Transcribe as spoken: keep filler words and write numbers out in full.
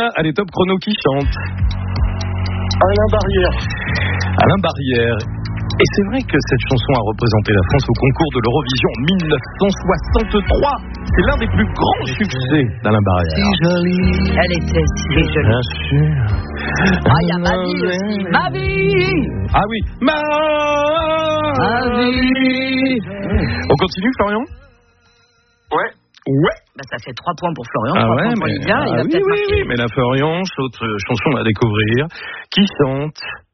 Julien, allez, top chrono qui chante. Alain Barrière. Alain Barrière. Et c'est vrai que cette chanson a représenté la France au concours de l'Eurovision en dix-neuf cent soixante-trois. C'est l'un des plus grands succès d'Alain Barrière. Si jolie. Elle était si jolie. Bien sûr. Ah, il y a ma vie aussi. Ma vie. Ah oui, ma, Ma vie. On continue, Florian? Ouais. Ouais. Bah, ça fait trois points pour Florian, Ah trois ouais, points pour mais Lydia. Il ah va oui, peut-être oui, marquer. oui, mais la Florian, autre chanson à découvrir, qui chante.